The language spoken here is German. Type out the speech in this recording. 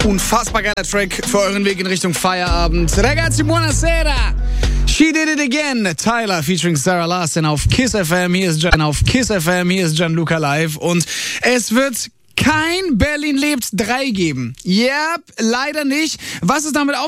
Unfassbar geiler Track für euren Weg in Richtung Feierabend. Ragazzi, buonasera. She Did It Again. Tyler featuring Sarah Larson auf Kiss FM. Hier ist Gianluca live. Und es wird kein Berlin lebt 3 geben. Yep, leider nicht. Was ist damit auf?